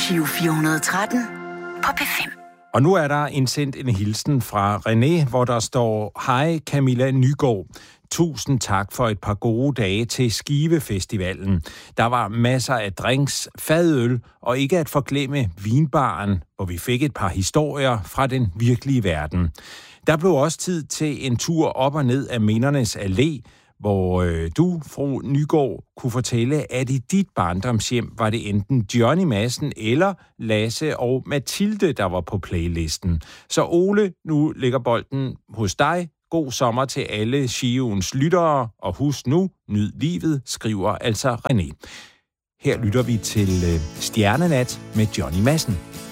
Giro 413 på P5. Og nu er der indsendt en hilsen fra René, hvor der står: Hej Camilla Nygaard. Tusind tak for et par gode dage til Skive Festivalen. Der var masser af drinks, fadøl og ikke at forglemme vinbaren, hvor vi fik et par historier fra den virkelige verden. Der blev også tid til en tur op og ned af Mindernes Allé, hvor du, fru Nygaard, kunne fortælle, at i dit barndomshjem var det enten Johnny Madsen eller Lasse og Mathilde, der var på playlisten. Så Ole, nu ligger bolden hos dig. God sommer til alle Giroens lyttere, og husk nu, nyd livet, skriver altså René. Her lytter vi til Stjernenat med Johnny Madsen.